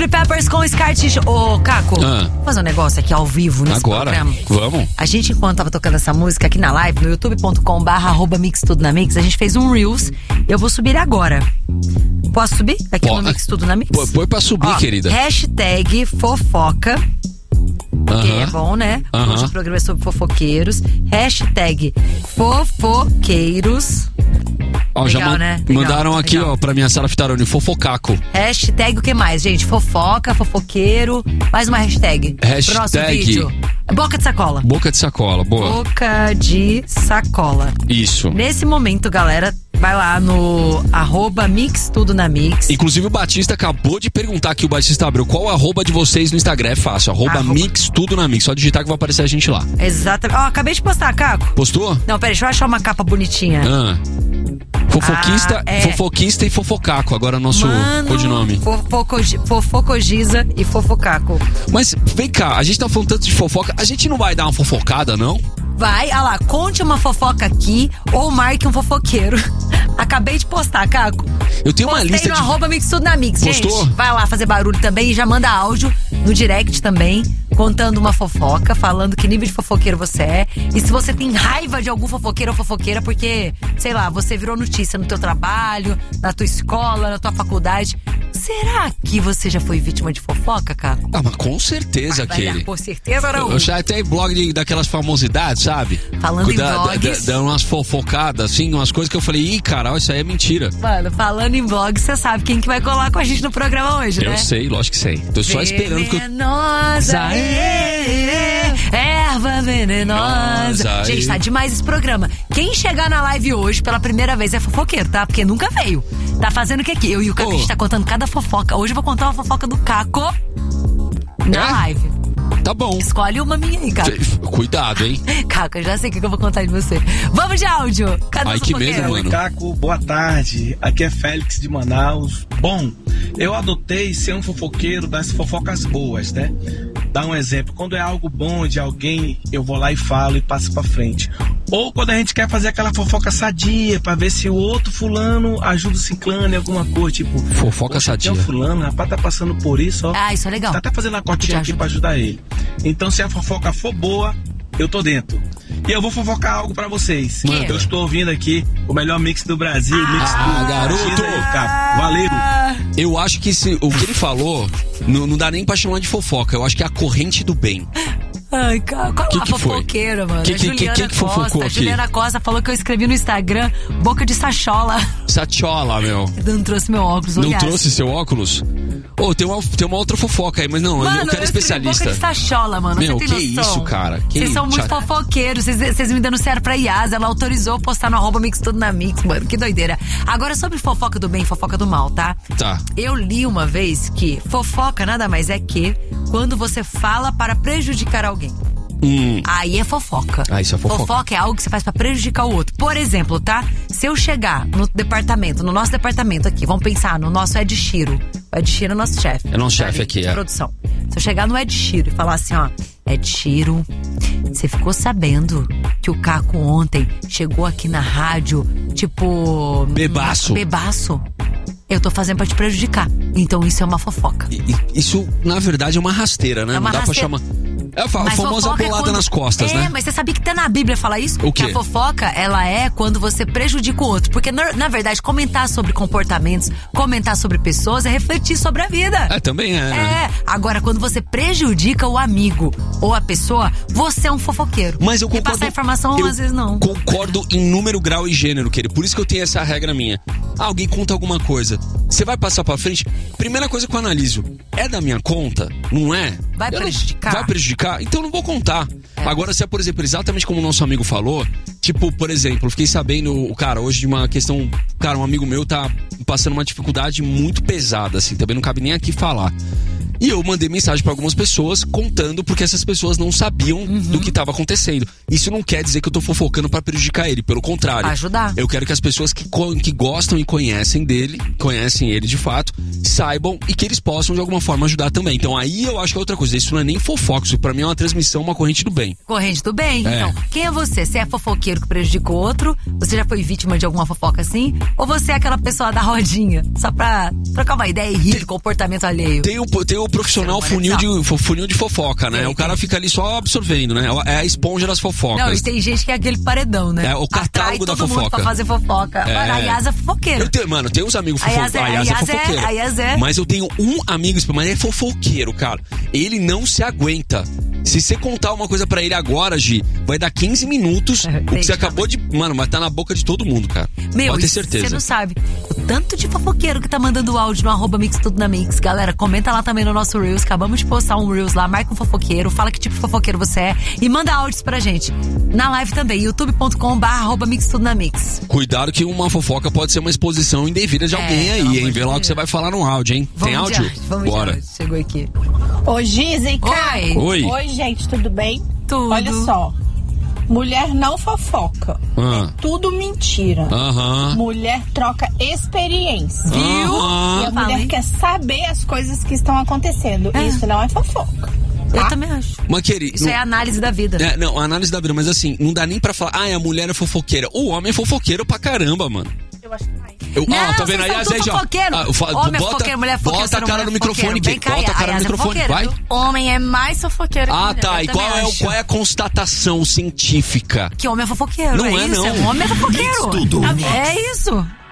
Chili Peppers com Scar Tissue. Ô, Caco, vou fazer um negócio aqui ao vivo nesse programa. Vamos. A gente, enquanto tava tocando essa música aqui na live, no youtube.com/@mix tudo na mix, a gente fez um Reels. Eu vou subir agora. Posso subir? Aqui no Mix Tudo na Mix? Põe pra subir, querida. Hashtag fofoca. Que é bom, né? Hoje o programa é sobre fofoqueiros. Hashtag fofoqueiros. Ó, legal, já né? mandaram legal, aqui, ó, pra minha Sara Fitaroni, fofocaco. Hashtag o que mais, gente? Fofoca, fofoqueiro. Mais uma hashtag. Pro nosso vídeo. Boca de sacola. Boca de sacola, boa. Boca de sacola. Isso. Nesse momento, galera, vai lá no @mix tudo na mix. Inclusive o Batista acabou de perguntar aqui, o Batista abriu, qual o arroba de vocês no Instagram? É fácil, mix tudo na mix. Só digitar que vai aparecer a gente lá. Exatamente. Ó, acabei de postar, Caco. Postou? Não, peraí, deixa eu achar uma capa bonitinha. Fofoquista e fofocaco, agora nosso codinome. Fofocogiza e fofocaco. Mas vem cá, a gente tá falando tanto de fofoca, a gente não vai dar uma fofocada, não? Vai, olha lá, conte uma fofoca aqui ou marque um fofoqueiro. Acabei de postar, Caco. Eu tenho uma lista no de... @mix tudo na mix, Postou? gente. Vai lá fazer barulho também e já manda áudio no direct também, contando uma fofoca, falando que nível de fofoqueiro você é. E se você tem raiva de algum fofoqueiro ou fofoqueira, porque, sei lá, você virou notícia no teu trabalho, na tua escola, na tua faculdade. Será que você já foi vítima de fofoca, cara? Ah, mas com certeza, aquele. Com certeza não. Eu já até blog daquelas famosidades, sabe? Falando em blogs. Dando umas fofocadas, assim, umas coisas que eu falei, ih, caralho, isso aí é mentira. Mano, falando em blogs, você sabe quem que vai colar com a gente no programa hoje, né? Eu sei, lógico que sei. Tô só esperando que eu... Venenosa, erva venenosa. Gente, tá demais esse programa. Quem chegar na live hoje pela primeira vez é fofoqueiro, tá? Porque nunca veio. Tá fazendo o que aqui? Eu e o Caco, a gente tá contando cada fofoca. Hoje eu vou contar uma fofoca do Caco na live. Tá bom. Escolhe uma minha aí, Caco. Cuidado, hein? Caco, eu já sei o que eu vou contar de você. Vamos de áudio. Cadê Ai, o que medo, mano. Caco, boa tarde. Aqui é Félix de Manaus. Bom, eu adotei ser um fofoqueiro das fofocas boas, né? Dá um exemplo. Quando é algo bom de alguém, eu vou lá e falo e passo pra frente. Ou quando a gente quer fazer aquela fofoca sadia, pra ver se o outro fulano ajuda o ciclano em alguma coisa, tipo... Fofoca sadia. Tem um fulano, rapaz, tá passando por isso, ó. Ah, isso é legal. Tá até fazendo a cotinha aqui pra ajudar ele. Então, se a fofoca for boa, eu tô dentro. E eu vou fofocar algo pra vocês. Que? Eu estou ouvindo aqui o melhor mix do Brasil. Garoto! Valeu! Eu acho que o que ele falou não dá nem pra chamar de fofoca. Eu acho que é a corrente do bem. Ai, cara, qual a fofoqueira, mano? Que fofocou aqui? A Juliana Costa falou que eu escrevi no Instagram boca de sachola. Sachola, meu. Não trouxe meu óculos, Não trouxe seu óculos? Tem uma outra fofoca aí, mas não, mano, eu quero especialista. Boca de sachola, mano. Meu, você tem que noção? isso, cara? Vocês são muito fofoqueiros. Vocês me denunciaram pra Yas, ela autorizou postar no @mix tudo na mix, mano. Que doideira. Agora, sobre fofoca do bem e fofoca do mal, tá? Tá. Eu li uma vez que fofoca nada mais é que quando você fala para prejudicar alguém. Aí é fofoca. Isso é fofoca. Fofoca é algo que você faz pra prejudicar o outro. Por exemplo, tá? Se eu chegar no nosso departamento aqui, vamos pensar no nosso Ed Shiro. O Ed Shiro é nosso chefe. É nosso chefe aqui, de produção. Se eu chegar no Ed Shiro e falar assim, ó, Ed Shiro, você ficou sabendo que o Caco ontem chegou aqui na rádio, tipo... Bebaço. Eu tô fazendo pra te prejudicar. Então isso é uma fofoca. Isso, na verdade, é uma rasteira, né? É uma não dá pra chamar... É a famosa bolada nas costas, né? Mas você sabia que até na Bíblia fala isso? O quê? Que a fofoca, ela é quando você prejudica o outro. Porque, na verdade, comentar sobre comportamentos, comentar sobre pessoas é refletir sobre a vida. Também é. Né? Agora, quando você prejudica o amigo ou a pessoa, você é um fofoqueiro. Mas eu concordo. E passar informação, às vezes, não. Concordo em número, grau e gênero, querido. Por isso que eu tenho essa regra minha. Alguém conta alguma coisa. Você vai passar pra frente, primeira coisa que eu analiso. É da minha conta? Não é? Vai prejudicar? Vai prejudicar? Então eu não vou contar. Agora, se é, por exemplo, exatamente como o nosso amigo falou, tipo, por exemplo, eu fiquei sabendo, cara, hoje de uma questão, cara, um amigo meu tá passando uma dificuldade muito pesada, assim, também não cabe nem aqui falar. E eu mandei mensagem pra algumas pessoas contando porque essas pessoas não sabiam do que tava acontecendo. Isso não quer dizer que eu tô fofocando pra prejudicar ele, pelo contrário. Ajudar. Eu quero que as pessoas que gostam e conhecem ele de fato, saibam e que eles possam de alguma forma ajudar também. Então aí eu acho que é outra coisa. Isso não é nem fofoca, isso pra mim é uma transmissão, uma corrente do bem. Corrente do bem. Então, quem é você? Você é fofoqueiro que prejudica o outro? Você já foi vítima de alguma fofoca assim? Ou você é aquela pessoa da rodinha? Só pra trocar uma ideia e rir do comportamento alheio? Tem o profissional funil de fofoca, né? O cara fica ali só absorvendo, né? É a esponja das fofocas. Não, e tem gente que é aquele paredão, né? É o catálogo da fofoca. Mundo pra fazer fofoca. Mano, a Yas é fofoqueira. Mano, tem uns amigos fofoceiros. A Yas é fofoqueira. A Yas é. Mas eu tenho um amigo, mas ele é fofoqueiro, cara. Ele não se aguenta. Se você contar uma coisa pra ele agora, Gi, vai dar 15 minutos. O que você acabou de... Mano, vai estar na boca de todo mundo, cara. Pode ter certeza. Você não sabe. O tanto de fofoqueiro que tá mandando áudio no @Mix Tudo na Mix. Galera, comenta lá também no nosso Reels. Acabamos de postar um Reels lá. Marca um fofoqueiro. Fala que tipo de fofoqueiro você é. E manda áudios pra gente. Na live também. youtube.com/@Mix Tudo na Mix. Cuidado que uma fofoca pode ser uma exposição indevida de alguém aí, hein? Vê lá o que você vai falar no áudio, hein? Tem áudio? Vamos Bora. Chegou aqui. Ô, Gizica. Oi. Oi, gente, tudo bem? Tudo. Olha só. Mulher não fofoca. É tudo mentira. Mulher troca experiência. Viu? E a mulher quer saber as coisas que estão acontecendo. Isso não é fofoca. Eu também acho. Mas, querido, isso é análise da vida. Não, análise da vida. Mas assim, não dá nem pra falar, a mulher é fofoqueira. O homem é fofoqueiro pra caramba, mano. Eu acho que mais. Tá vendo aí? Homem é fofoqueiro, mulher é fofoqueira. Bota a cara no microfone, bota a cara no microfone, vai. Homem é mais fofoqueiro que mulher. Tá. E qual é a constatação científica? Que homem é fofoqueiro. Não é, isso. não. Homem é fofoqueiro. Tudo. É isso.